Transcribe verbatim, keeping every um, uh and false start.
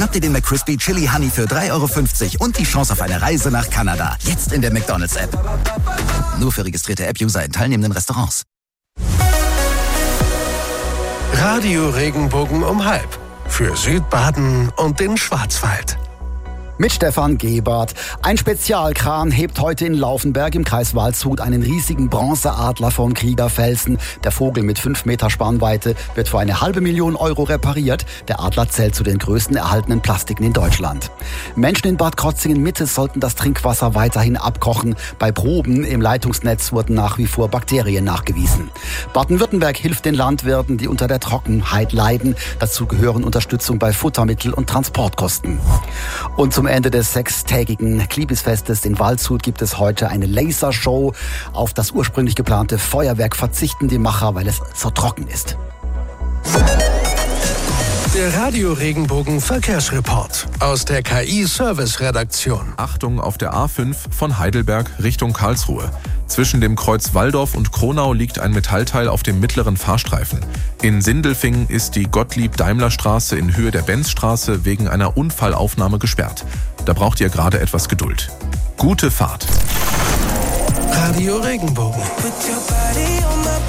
Schnapp dir den McCrispy Chili Honey für drei Euro fünfzig und die Chance auf eine Reise nach Kanada. Jetzt in der McDonald's-App. Nur für registrierte App-User in teilnehmenden Restaurants. Radio Regenbogen um halb. Für Südbaden und den Schwarzwald. Mit Stefan Gebert. Ein Spezialkran hebt heute in Laufenberg im Kreis Waldshut einen riesigen Bronzeadler vom Kriegerfelsen. Der Vogel mit fünf Meter Spannweite wird für eine halbe Million Euro repariert. Der Adler zählt zu den größten erhaltenen Plastiken in Deutschland. Menschen in Bad Krozingen-Mitte sollten das Trinkwasser weiterhin abkochen. Bei Proben im Leitungsnetz wurden nach wie vor Bakterien nachgewiesen. Baden-Württemberg hilft den Landwirten, die unter der Trockenheit leiden. Dazu gehören Unterstützung bei Futtermittel- und Transportkosten. Und zum Ende des sechstägigen Kliebisfestes in Waldshut gibt es heute eine Lasershow. Auf das ursprünglich geplante Feuerwerk verzichten die Macher, weil es so trocken ist. Der Radio Regenbogen Verkehrsreport aus der K I-Service-Redaktion. Achtung auf der A fünf von Heidelberg Richtung Karlsruhe. Zwischen dem Kreuz Walldorf und Kronau liegt ein Metallteil auf dem mittleren Fahrstreifen. In Sindelfingen ist die Gottlieb-Daimler-Straße in Höhe der Benzstraße wegen einer Unfallaufnahme gesperrt. Da braucht ihr gerade etwas Geduld. Gute Fahrt. Radio Regenbogen.